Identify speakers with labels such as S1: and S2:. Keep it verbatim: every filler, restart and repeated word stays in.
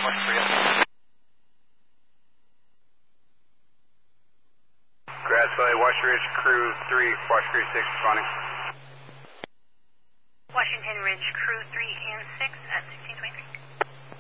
S1: looking for you.
S2: Grass Valley, Washington Ridge, Crew three, Washington Ridge six, responding.
S3: Washington Ridge, Crew three and six,